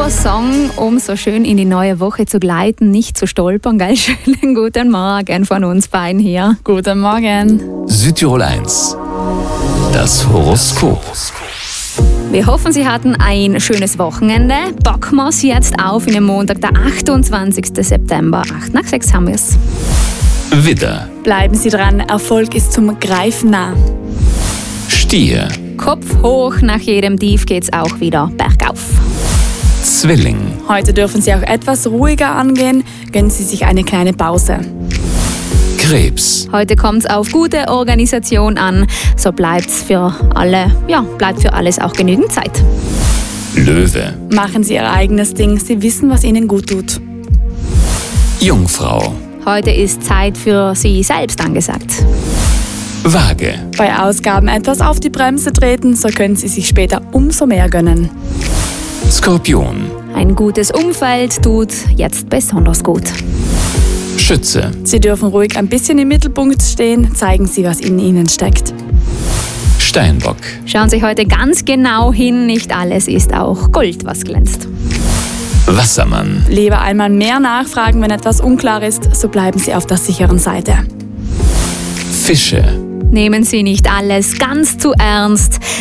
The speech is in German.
Song, um so schön in die neue Woche zu gleiten, nicht zu stolpern, gell? Schönen guten Morgen von uns beiden hier. Guten Morgen. Südtirol 1. Das Horoskop. Wir hoffen, Sie hatten ein schönes Wochenende. Packen wir es jetzt auf in den Montag, der 28. September. 8:06 haben wir es. Widder, Bleiben Sie dran, Erfolg ist zum Greifen nah. Stier, Kopf hoch, nach jedem Tief geht's auch wieder bergauf. Zwilling, Heute dürfen Sie auch etwas ruhiger angehen, gönnen Sie sich eine kleine Pause. Krebs, Heute kommt's auf gute Organisation an. So bleibt's für alle, bleibt für alles auch genügend Zeit. Löwe, Machen Sie Ihr eigenes Ding, Sie wissen, was Ihnen gut tut. Jungfrau, Heute ist Zeit für Sie selbst angesagt. Waage, Bei Ausgaben etwas auf die Bremse treten, so können Sie sich später umso mehr gönnen. Skorpion, Ein gutes Umfeld tut jetzt besonders gut. Schütze, Sie dürfen ruhig ein bisschen im Mittelpunkt stehen, zeigen Sie, was in Ihnen steckt. Steinbock, Schauen Sie heute ganz genau hin, nicht alles ist auch Gold, was glänzt. Wassermann, Lieber einmal mehr nachfragen, wenn etwas unklar ist, so bleiben Sie auf der sicheren Seite. Fische. Nehmen Sie nicht alles ganz zu ernst.